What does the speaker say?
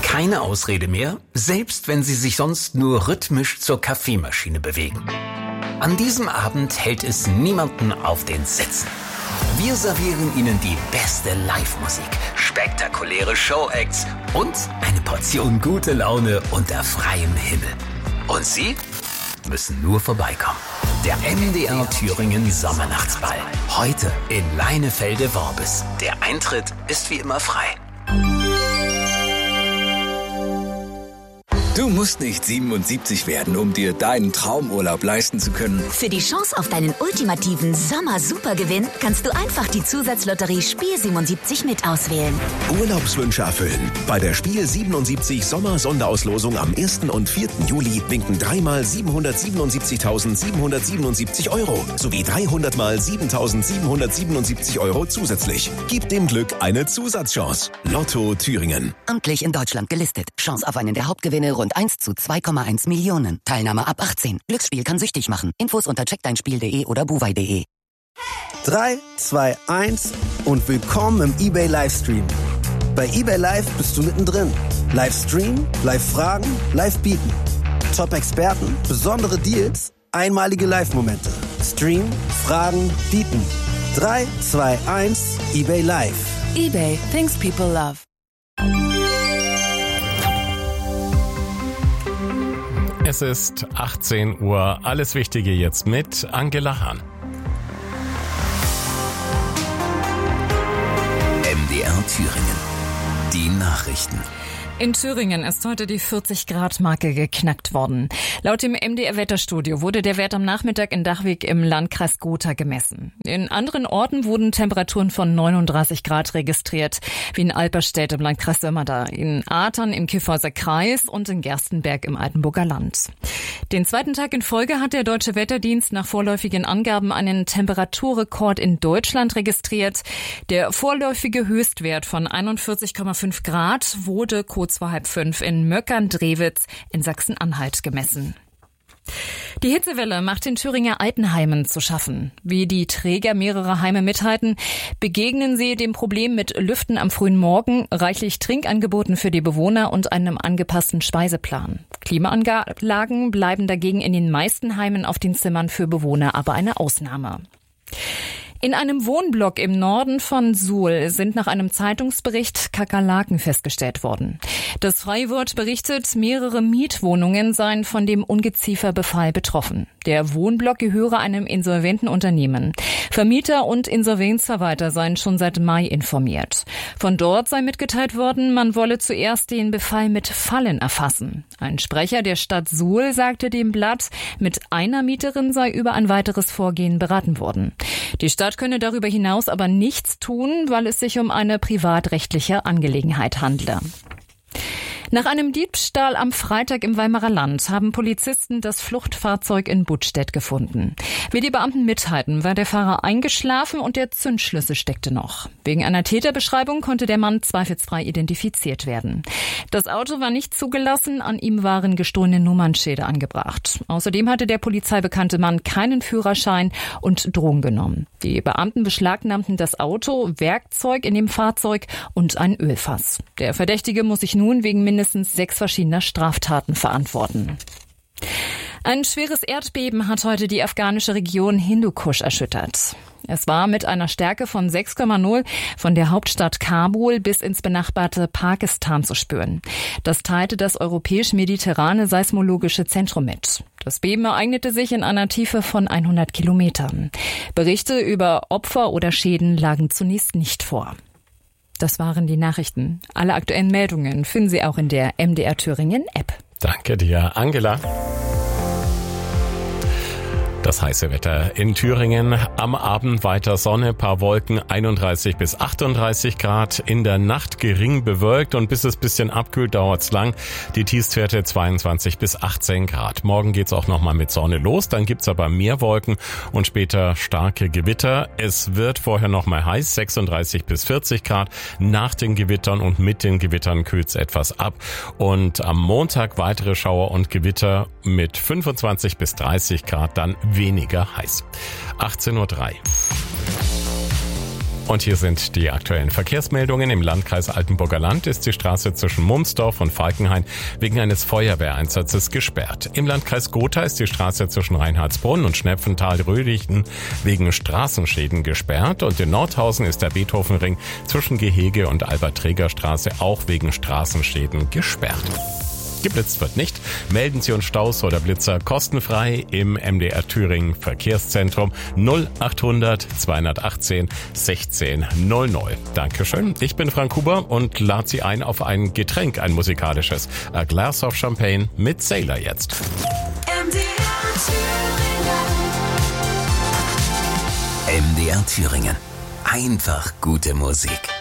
keine Ausrede mehr, selbst wenn Sie sich sonst nur rhythmisch zur Kaffeemaschine bewegen. An diesem Abend hält es niemanden auf den Sitzen. Wir servieren Ihnen die beste Live-Musik, spektakuläre Show-Acts und eine Portion gute Laune unter freiem Himmel. Und Sie müssen nur vorbeikommen. Der MDR Thüringen Sommernachtsball. Heute in Leinefelde-Worbis. Der Eintritt ist wie immer frei. Du musst nicht 77 werden, um dir deinen Traumurlaub leisten zu können. Für die Chance auf deinen ultimativen Sommer-Supergewinn kannst du einfach die Zusatzlotterie Spiel 77 mit auswählen. Urlaubswünsche erfüllen. Bei der Spiel 77 Sommer-Sonderauslosung am 1. und 4. Juli winken 3-mal 777.777 Euro sowie 300-mal 7.777 Euro zusätzlich. Gib dem Glück eine Zusatzchance. Lotto Thüringen. Amtlich in Deutschland gelistet. Chance auf einen der Hauptgewinne rund 1 zu 2,1 Millionen. Teilnahme ab 18. Glücksspiel kann süchtig machen. Infos unter checkdeinspiel.de oder buwei.de. 3, 2, 1 und willkommen im eBay Livestream. Bei eBay Live bist du mittendrin. Livestream, Live-Fragen, Live-Bieten. Top-Experten, besondere Deals, einmalige Live-Momente. Stream, Fragen, Bieten. 3, 2, 1, eBay Live. eBay, things people love. Es ist 18 Uhr. Alles Wichtige jetzt mit Angela Hahn. MDR Thüringen. Die Nachrichten. In Thüringen ist heute die 40-Grad-Marke geknackt worden. Laut dem MDR-Wetterstudio wurde der Wert am Nachmittag in Dachwig im Landkreis Gotha gemessen. In anderen Orten wurden Temperaturen von 39 Grad registriert, wie in Alperstedt im Landkreis Sömmerda, in Athern im Kyffhäuser Kreis und in Gerstenberg im Altenburger Land. Den zweiten Tag in Folge hat der Deutsche Wetterdienst nach vorläufigen Angaben einen Temperaturrekord in Deutschland registriert. Der vorläufige Höchstwert von 41,5 Grad wurde kurz vor 4:30 in Möckern-Drewitz in Sachsen-Anhalt gemessen. Die Hitzewelle macht den Thüringer Altenheimen zu schaffen. Wie die Träger mehrerer Heime mithalten, begegnen sie dem Problem mit Lüften am frühen Morgen, reichlich Trinkangeboten für die Bewohner und einem angepassten Speiseplan. Klimaanlagen bleiben dagegen in den meisten Heimen auf den Zimmern für Bewohner aber eine Ausnahme. In einem Wohnblock im Norden von Suhl sind nach einem Zeitungsbericht Kakerlaken festgestellt worden. Das Freie Wort berichtet, mehrere Mietwohnungen seien von dem Ungezieferbefall betroffen. Der Wohnblock gehöre einem insolventen Unternehmen. Vermieter und Insolvenzverwalter seien schon seit Mai informiert. Von dort sei mitgeteilt worden, man wolle zuerst den Befall mit Fallen erfassen. Ein Sprecher der Stadt Suhl sagte dem Blatt, mit einer Mieterin sei über ein weiteres Vorgehen beraten worden. Die Stadt könne darüber hinaus aber nichts tun, weil es sich um eine privatrechtliche Angelegenheit handle. Nach einem Diebstahl am Freitag im Weimarer Land haben Polizisten das Fluchtfahrzeug in Buttstedt gefunden. Wie die Beamten mitteilten, war der Fahrer eingeschlafen und der Zündschlüssel steckte noch. Wegen einer Täterbeschreibung konnte der Mann zweifelsfrei identifiziert werden. Das Auto war nicht zugelassen, an ihm waren gestohlene Nummernschilder angebracht. Außerdem hatte der polizeibekannte Mann keinen Führerschein und Drogen genommen. Die Beamten beschlagnahmten das Auto, Werkzeug in dem Fahrzeug und ein Ölfass. Der Verdächtige muss sich nun wegen mindestens 6 verschiedener Straftaten verantworten. Ein schweres Erdbeben hat heute die afghanische Region Hindukusch erschüttert. Es war mit einer Stärke von 6,0 von der Hauptstadt Kabul bis ins benachbarte Pakistan zu spüren. Das teilte das Europäisch-Mediterrane Seismologische Zentrum mit. Das Beben ereignete sich in einer Tiefe von 100 Kilometern. Berichte über Opfer oder Schäden lagen zunächst nicht vor. Das waren die Nachrichten. Alle aktuellen Meldungen finden Sie auch in der MDR Thüringen App. Danke dir, Angela. Das heiße Wetter in Thüringen. Am Abend weiter Sonne, paar Wolken, 31 bis 38 Grad. In der Nacht gering bewölkt und bis es bisschen abkühlt, dauert's lang. Die Tiefstwerte 22 bis 18 Grad. Morgen geht's auch nochmal mit Sonne los. Dann gibt's aber mehr Wolken und später starke Gewitter. Es wird vorher nochmal heiß, 36 bis 40 Grad. Nach den Gewittern und mit den Gewittern kühlt's etwas ab. Und am Montag weitere Schauer und Gewitter mit 25 bis 30 Grad, dann weniger heiß. 18:03 Uhr. Und hier sind die aktuellen Verkehrsmeldungen. Im Landkreis Altenburger Land ist die Straße zwischen Mumsdorf und Falkenhain wegen eines Feuerwehreinsatzes gesperrt. Im Landkreis Gotha ist die Straße zwischen Reinhardsbrunn und Schnepfenthal-Rödichten wegen Straßenschäden gesperrt. Und in Nordhausen ist der Beethovenring zwischen Gehege und Albert-Träger-Straße auch wegen Straßenschäden gesperrt. Geblitzt wird nicht. Melden Sie uns Staus oder Blitzer kostenfrei im MDR Thüringen Verkehrszentrum 0800 218 1600. Dankeschön. Ich bin Frank Huber und lade Sie ein auf ein Getränk, ein musikalisches. A Glass of Champagne mit Sailor jetzt. MDR Thüringen. Einfach gute Musik.